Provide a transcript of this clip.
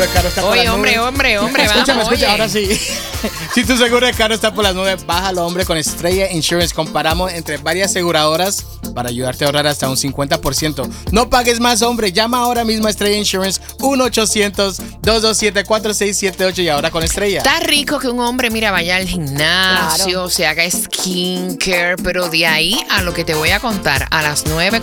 de carro está por las nubes. Hombre, Escúchame, vamos, oye. ahora sí. Si tu seguro de carro está por las nubes, bájalo, hombre, con Estrella Insurance. Comparamos entre varias aseguradoras para ayudarte a ahorrar hasta un 50%. No pagues más, hombre. Llama ahora mismo a Estrella Insurance 1-800-227-4678 y ahora con Estrella. Está rico que un hombre, mira, vaya al gimnasio, se haga skincare, pero de ahí a lo que te voy a contar a las 9